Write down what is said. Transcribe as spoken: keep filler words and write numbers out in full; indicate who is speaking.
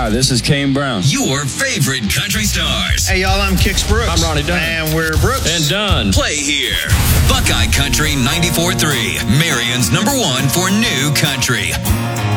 Speaker 1: Hi, this is Kane Brown.
Speaker 2: Your favorite country stars.
Speaker 3: Hey, y'all, I'm Kix Brooks.
Speaker 4: I'm Ronnie Dunn.
Speaker 3: And we're Brooks.
Speaker 4: And Dunn.
Speaker 2: Play here. Buckeye Country ninety-four point three, Marion's number one for new country.